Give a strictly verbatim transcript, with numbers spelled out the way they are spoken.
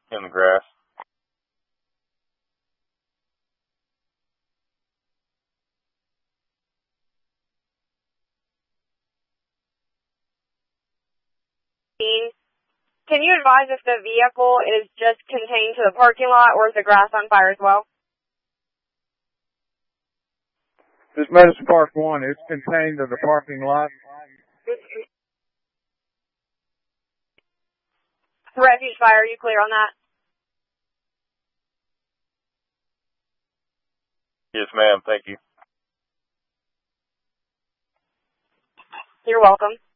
In the grass. Can you advise if the vehicle is just contained to the parking lot or is the grass on fire as well? This Medicine Park one is contained to the parking lot. Refuge Fire, are you clear on that? Yes, ma'am. Thank you. You're welcome.